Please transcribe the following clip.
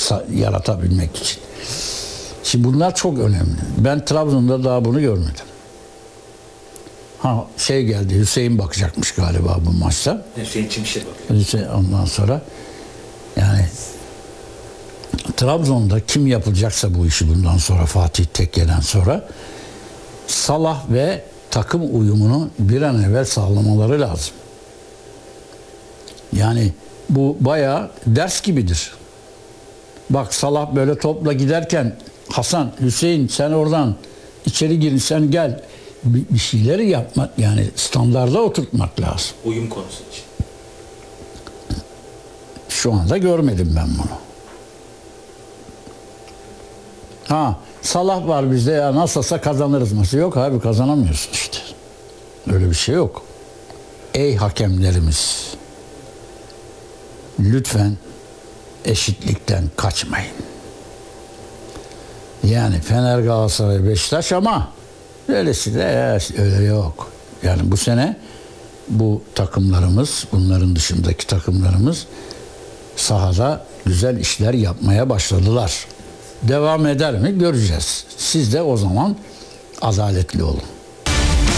yaratabilmek için. Şimdi bunlar çok önemli. Ben Trabzon'da daha bunu görmedim. Geldi, Hüseyin bakacakmış galiba bu maçta. Hüseyin Çimşir bakıyor. Ondan sonra yani Trabzon'da kim yapılacaksa bu işi bundan sonra, Fatih Tekke'den sonra, Salah ve takım uyumunu bir an evvel sağlamaları lazım. Yani bu bayağı ders gibidir. Bak, Salah böyle topla giderken Hasan, Hüseyin sen oradan içeri girin, sen gel. Bir şeyleri yapmak, yani standarda oturtmak lazım. Uyum konusu için. Şu anda görmedim ben bunu. Salah var bizde, ya nasılsa kazanırız maçı. Yok abi, kazanamıyorsun işte. Öyle bir şey yok. Ey hakemlerimiz, lütfen eşitlikten kaçmayın. Yani Fener, Galatasaray, Beşiktaş ama öylesi de öyle yok. Yani bu sene bu takımlarımız, bunların dışındaki takımlarımız sahada güzel işler yapmaya başladılar. Devam eder mi göreceğiz. Siz de o zaman adaletli olun.